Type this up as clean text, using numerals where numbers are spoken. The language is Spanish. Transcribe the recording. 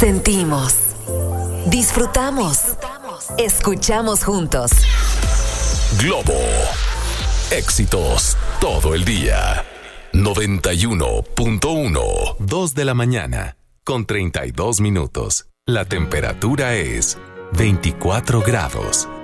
Sentimos, disfrutamos, escuchamos juntos. Globo. Éxitos todo el día. 91.1. 2 de la mañana, con 32 minutos. La temperatura es 24 grados.